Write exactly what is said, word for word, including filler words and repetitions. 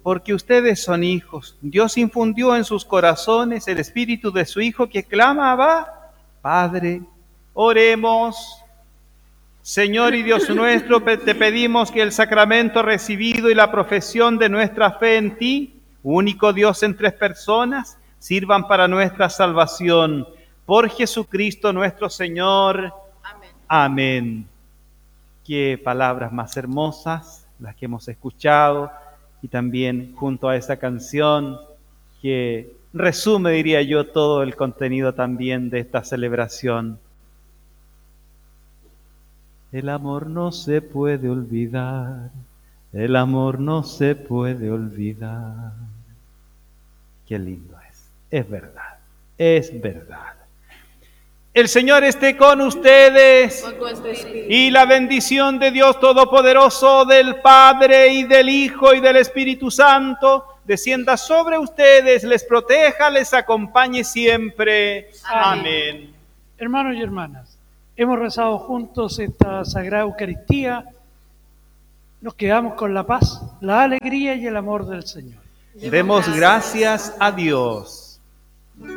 porque ustedes son hijos. Dios infundió en sus corazones el espíritu de su Hijo que clamaba, Padre. Oremos. Señor y Dios nuestro, te pedimos que el sacramento recibido y la profesión de nuestra fe en ti, único Dios en tres personas, sirvan para nuestra salvación. Por Jesucristo nuestro Señor. Amén. Amén. Qué palabras más hermosas las que hemos escuchado, y también junto a esa canción que resume, diría yo, todo el contenido también de esta celebración. El amor no se puede olvidar, el amor no se puede olvidar. Qué lindo es, es verdad, es verdad. El Señor esté con ustedes, Con tu espíritu. y la bendición de Dios Todopoderoso, del Padre y del Hijo y del Espíritu Santo, descienda sobre ustedes, les proteja, les acompañe siempre. Amén. Amén. Hermanos y hermanas, hemos rezado juntos esta Sagrada Eucaristía. Nos quedamos con la paz, la alegría y el amor del Señor. Demos gracias a Dios.